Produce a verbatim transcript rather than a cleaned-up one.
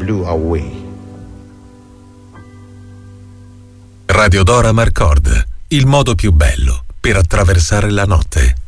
blew away. Radio Dora Marcord, il modo più bello per attraversare la notte.